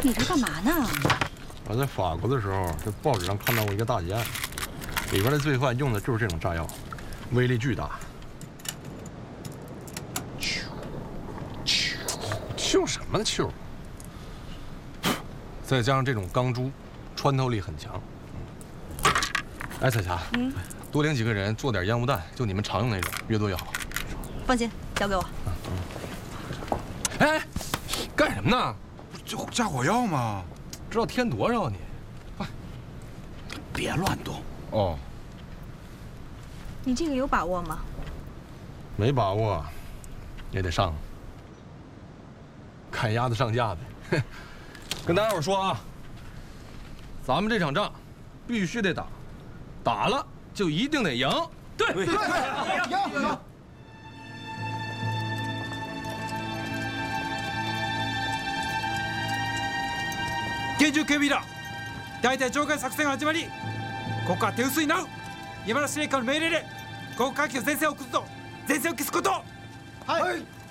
你这干嘛呢？ 我在法国的时候，在报纸上看到过一个大劫案，里边的罪犯用的就是这种炸药，威力巨大。 球什么球？再加上这种钢珠，穿透力很强。哎，彩霞，多领几个人做点烟雾弹，就你们常用那种，越多越好。 放心，交给我。 哎，干什么呢？ 这加火药吗？ 知道添多少你？ 别乱动。 哦， 你这个有把握吗？ 没把握， 也得上。看鸭子上架呗。跟大家伙说啊，咱们这场仗必须得打，打了就一定得赢。对， 赢。 厳重警備だ。大隊場外作戦始まり。ここは手薄になる。山田司令官の命令で航空機の前線を崩すと前線を消すこと。 はい。